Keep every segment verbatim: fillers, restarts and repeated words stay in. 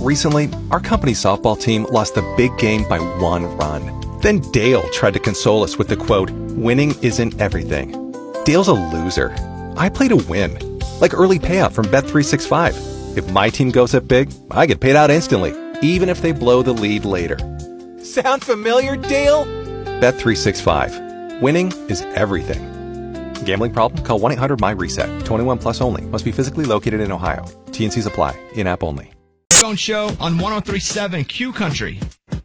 Recently, our company softball team lost the big game by one run. Then Dale tried to console us with the quote, "Winning isn't everything." Dale's a loser. I play to win. Like early payout from Bet three sixty-five. If my team goes up big, I get paid out instantly, even if they blow the lead later. Sound familiar, Dale? Bet three sixty-five. Winning is everything. Gambling problem? Call one eight hundred M Y reset. twenty-one plus only. Must be physically located in Ohio. T N Cs apply. In-app only. Phone show on one oh three point seven Q Country.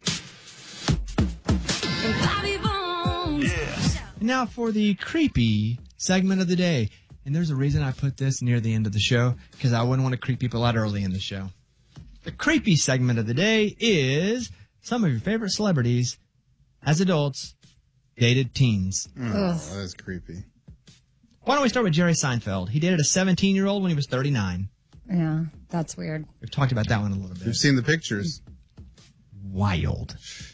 Yeah. Now for the creepy segment of the day. And there's a reason I put this near the end of the show, because I wouldn't want to creep people out early in the show. The creepy segment of the day is some of your favorite celebrities as adults dated teens. Oh, that's creepy. Why don't we start with Jerry Seinfeld? He dated a seventeen-year-old when he was thirty-nine. Yeah, that's weird. We've talked about that one a little bit. We've seen the pictures. Wild.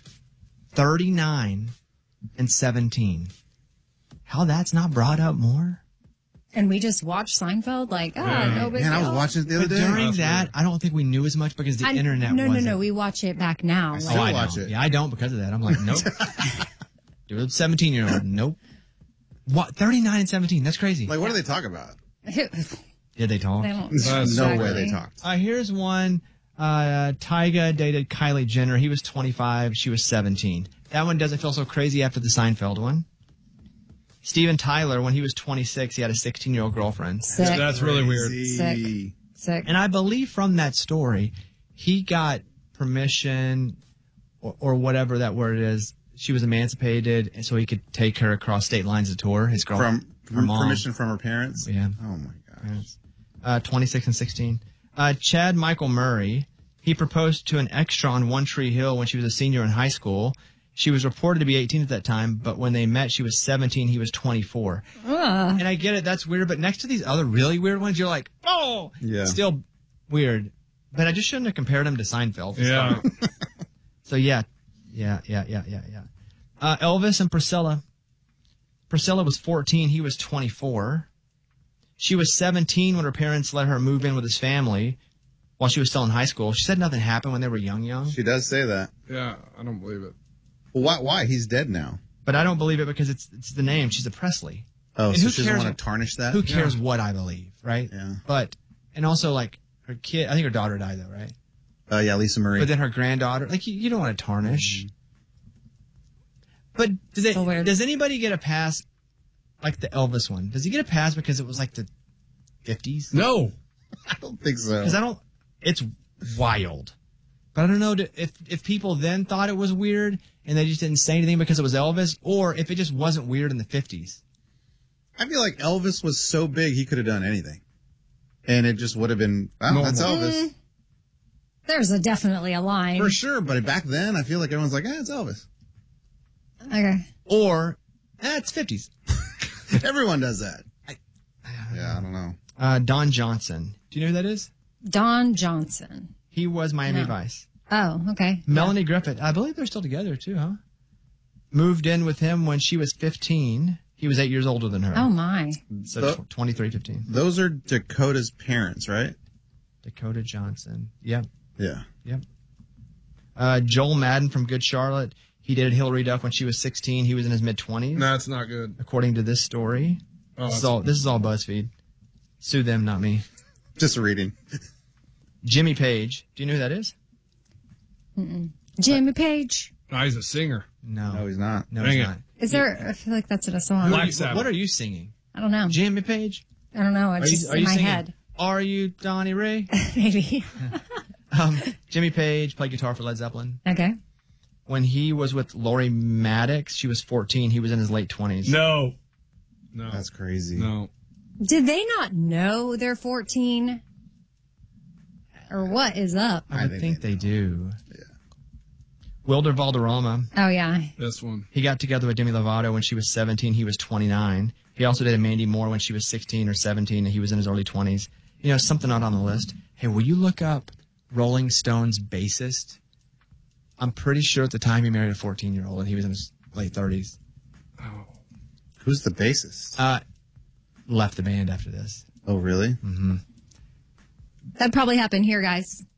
thirty-nine and seventeen. How that's not brought up more? And we just watched Seinfeld, like, ah, yeah. no big Man, deal. I was watching it the other but day. during that, I don't think we knew as much because the I, internet no, wasn't. No, no, no, we watch it back now. I Like, still oh, I watch know. it. Yeah, I don't because of that. I'm like, nope. Dude, it's seventeen-year-old. Nope. What? thirty-nine and seventeen. That's crazy. Like, what do they talk about? Did they talk? They don't There's no exactly. way they talked. Uh, here's one. Uh, Tyga dated Kylie Jenner. He was twenty-five. She was seventeen. That one doesn't feel so crazy after the Seinfeld one. Steven Tyler, when he was twenty-six, he had a sixteen-year-old girlfriend. Sick. That's really weird. Sick. Sick. And I believe from that story, he got permission or, or whatever that word is. She was emancipated, and so he could take her across state lines to tour. His girlfriend. From, her from mom. permission from her parents? Yeah. Oh, my gosh. Uh, twenty-six and sixteen. Uh, Chad Michael Murray, he proposed to an extra on One Tree Hill when she was a senior in high school. She was reported to be eighteen at that time, but when they met, she was seventeen. He was twenty-four. Ugh. And I get it. That's weird. But next to these other really weird ones, you're like, oh, Yeah. still weird. But I just shouldn't have compared him to Seinfeld. Yeah. So, yeah. Yeah, yeah, yeah, yeah, yeah. Uh, Elvis and Priscilla. Priscilla was fourteen. He was twenty-four. She was seventeen when her parents let her move in with his family while she was still in high school. She said nothing happened when they were young, young. She does say that. Yeah, I don't believe it. Well, why? Why? He's dead now. But I don't believe it because it's it's the name. She's a Presley. Oh, And so who she doesn't cares want to tarnish that? Who cares what I believe, right? Yeah. But, and also, like, her kid, I think her daughter died, though, right? Oh, uh, yeah, Lisa Marie. But then her granddaughter, like, you, you don't want to tarnish. Mm-hmm. But does it, So weird. does anybody get a pass, like the Elvis one? Does he get a pass because it was, like, the fifties? No. I don't think so. Because I don't, it's wild. But I don't know if if people then thought it was weird and they just didn't say anything because it was Elvis, or if it just wasn't weird in the fifties. I feel like Elvis was so big he could have done anything. And it just would have been, oh, that's Elvis. Mm, there's a definitely a line. For sure, but back then, I feel like everyone's like, eh, it's Elvis. Okay. Or, eh, it's fifties. Everyone does that. I, yeah, I don't know. Uh, Don Johnson. Do you know who that is? Don Johnson. He was Miami No. Vice. Oh, okay. Melanie Griffith. I believe they're still together, too, huh? Moved in with him when she was fifteen. He was eight years older than her. Oh, my. So Th- tw- twenty-three, fifteen. Those are Dakota's parents, right? Dakota Johnson. Yep. Yeah. Yep. Uh, Joel Madden from Good Charlotte. He dated Hillary Duff when she was sixteen. He was in his mid-twenties. No, it's not good. According to this story. Oh, this, is all, this is all BuzzFeed. Sue them, not me. Just reading. Jimmy Page. Do you know who that is? Mm-mm. Jimmy Page. No, he's a singer. No. No, he's not. No, Dang he's it. not. Is there, I feel like that's in a song. Black What are you- Sabbath. What are you singing? I don't know. Jimmy Page? I don't know. It's Are you, just are in you my singing? head. Are you Donnie Ray? Maybe. um, Jimmy Page played guitar for Led Zeppelin. Okay. When he was with Laurie Maddox, she was fourteen. He was in his late twenties. No. No. That's crazy. No. Did they not know they're fourteen? Or what is up? I, I would think think they they do. Yeah. Wilder Valderrama. Oh, yeah. This one. He got together with Demi Lovato when she was seventeen. He was twenty-nine. He also dated Mandy Moore when she was sixteen or seventeen, and he was in his early twenties. You know, something not on the list. Hey, will you look up Rolling Stones bassist? I'm pretty sure at the time he married a fourteen-year-old, and he was in his late thirties. Oh. Who's the bassist? Uh, left the band after this. Oh, really? Mm-hmm. That'd probably happen here, guys.